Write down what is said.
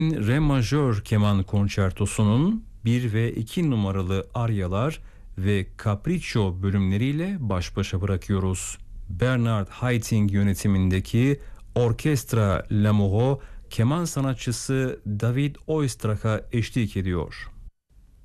Re majör keman konçertosunun 1 ve 2 numaralı aryalar ve capriccio bölümleriyle baş başa bırakıyoruz. Bernard Haitink yönetimindeki Orkestra Lamoureux keman sanatçısı David Oistrak'a eşlik ediyor.